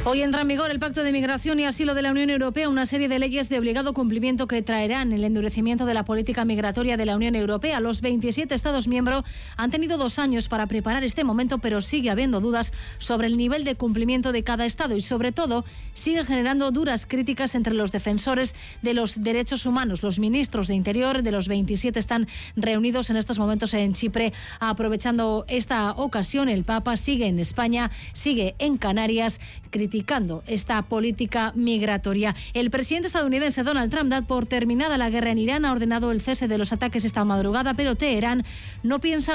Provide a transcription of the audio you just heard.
Hoy entra en vigor el Pacto de Migración y Asilo de la Unión Europea, una serie de leyes de obligado cumplimiento que traerán el endurecimiento de la política migratoria de la Unión Europea. Los 27 Estados miembros han tenido 2 años para preparar este momento, pero sigue habiendo dudas sobre el nivel de cumplimiento de cada Estado y, sobre todo, sigue generando duras críticas entre los defensores de los derechos humanos. Los ministros de Interior de los 27 están reunidos en estos momentos en Chipre. Aprovechando esta ocasión, el Papa sigue en España, sigue en Canarias, criticando esta política migratoria. El presidente estadounidense Donald Trump da por terminada la guerra en Irán, ha ordenado el cese de los ataques esta madrugada, pero Teherán no piensa